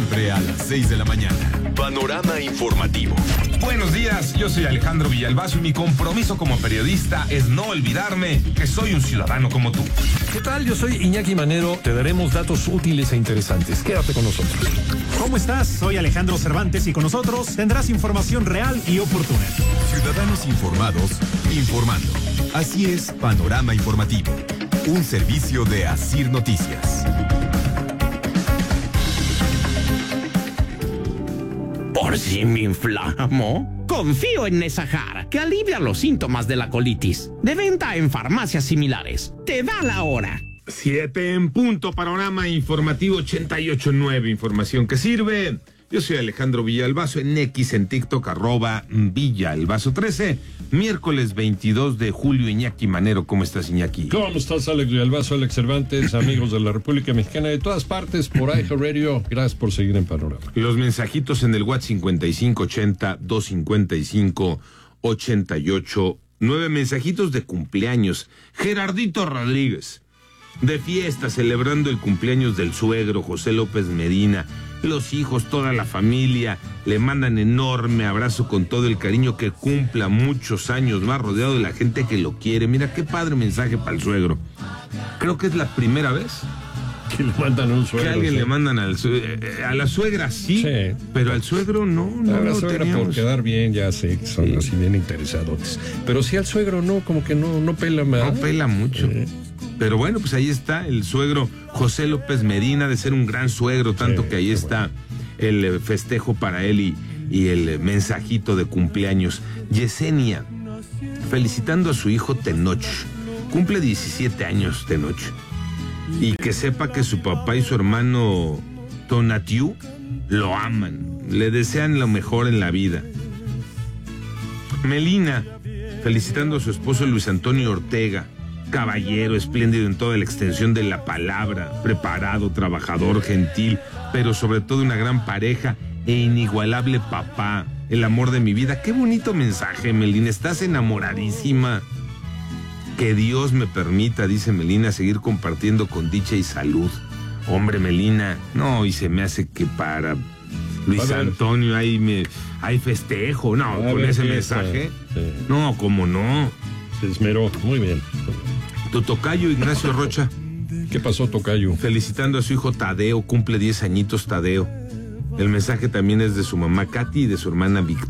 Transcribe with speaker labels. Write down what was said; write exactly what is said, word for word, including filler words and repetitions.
Speaker 1: Siempre a las seis de la mañana. Panorama informativo.
Speaker 2: Buenos días, yo soy Alejandro Villalbazo y mi compromiso como periodista es no olvidarme que soy un ciudadano como tú.
Speaker 3: ¿Qué tal? Yo soy Iñaki Manero. Te daremos datos útiles e interesantes. Quédate con nosotros.
Speaker 4: ¿Cómo estás? Soy Alejandro Cervantes y con nosotros tendrás información real y oportuna.
Speaker 1: Ciudadanos informados, informando. Así es, Panorama Informativo. Un servicio de Asir Noticias.
Speaker 5: Por si me inflamo, confío en Nesahar, que alivia los síntomas de la colitis. De venta en farmacias similares. Te da la hora.
Speaker 2: Siete en punto, Panorama Informativo ochenta y ocho punto nueve, información que sirve. Yo soy Alejandro Villalbazo, en X, en TikTok, arroba Villalbazo trece. Miércoles veintidós de julio, Iñaki Manero. ¿Cómo estás, Iñaki?
Speaker 3: ¿Cómo estás, Alex Villalbazo, Alex Cervantes, amigos de la República Mexicana de todas partes, por iHeartRadio? Gracias por seguir en Panorama.
Speaker 2: Los mensajitos en el WhatsApp cincuenta y cinco ochenta, doscientos cincuenta y cinco, ochenta y ocho nueve. Mensajitos de cumpleaños. Gerardito Rodríguez, de fiesta, celebrando el cumpleaños del suegro José López Medina. Los hijos, toda la familia, le mandan enorme abrazo con todo el cariño, que cumpla muchos años más rodeado de la gente que lo quiere. Mira qué padre mensaje para el suegro. Creo que es la primera vez
Speaker 3: que le mandan un suegro.
Speaker 2: que alguien
Speaker 3: sí.
Speaker 2: le mandan al eh, a la suegra sí, sí, pero al suegro no, no
Speaker 3: a la
Speaker 2: lo
Speaker 3: suegra
Speaker 2: teníamos.
Speaker 3: Por quedar bien, ya sé que son sí. así bien interesadotes. Pero sí al suegro no, como que no, no pela más.
Speaker 2: No pela mucho. Eh. Pero bueno, pues ahí está el suegro José López Medina, de ser un gran suegro, tanto sí, que ahí está bueno. el festejo para él y, y el mensajito de cumpleaños. Yesenia, felicitando a su hijo Tenoch. Cumple diecisiete años Tenoch. Y que sepa que su papá y su hermano Tonatiu lo aman, le desean lo mejor en la vida. Melina, felicitando a su esposo Luis Antonio Ortega. Caballero, espléndido en toda la extensión de la palabra, preparado, trabajador, gentil, pero sobre todo una gran pareja e inigualable papá, el amor de mi vida. Qué bonito mensaje, Melina, estás enamoradísima. Que Dios me permita, dice Melina, seguir compartiendo con dicha y salud. Hombre, Melina, no, y se me hace que para Luis Antonio hay, me, hay festejo, no, a con ese mensaje, sí. No, cómo no.
Speaker 3: Se esmeró, muy bien.
Speaker 2: Tu tocayo Ignacio Rocha.
Speaker 3: ¿Qué pasó, tocayo?
Speaker 2: Felicitando a su hijo Tadeo, cumple diez añitos Tadeo. El mensaje también es de su mamá Katy y de su hermana Victoria.